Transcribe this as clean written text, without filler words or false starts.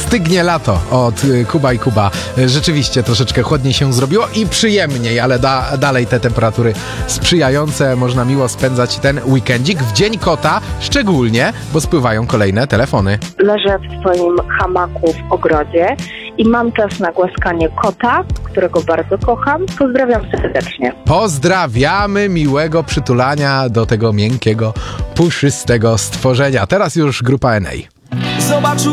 Stygnie lato od Kuba i Kuba. Rzeczywiście troszeczkę chłodniej się zrobiło i przyjemniej, ale dalej te temperatury sprzyjające. Można miło spędzać ten weekendzik. W Dzień Kota szczególnie, bo spływają kolejne telefony. Leżę w swoim hamaku w ogrodzie i mam czas na głaskanie kota, którego bardzo kocham. Pozdrawiam serdecznie. Pozdrawiamy, miłego przytulania do tego miękkiego, puszystego stworzenia. Teraz już grupa NA.